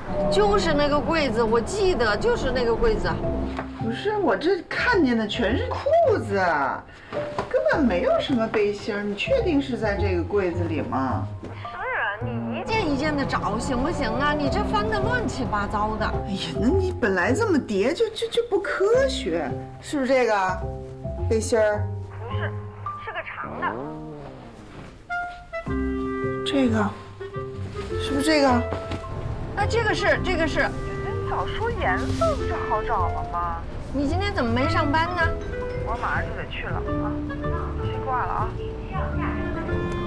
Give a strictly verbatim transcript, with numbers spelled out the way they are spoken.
就是那个柜子，我记得就是那个柜子。 不是，我这看见的全是裤子，根本没有什么背心儿。你确定是在这个柜子里吗？ 是啊，你一件一件的找，行不行啊？你这翻的乱七八糟的。 哎呀，那你本来这么叠就就就不科学，是不是这个背心儿？ 不是，是个长的。 这个，是不是这个？ 啊，这个是，这个是。 你早说颜色不就好找了吗？ 你今天怎么没上班呢？ 我马上就得去了啊，先挂了啊。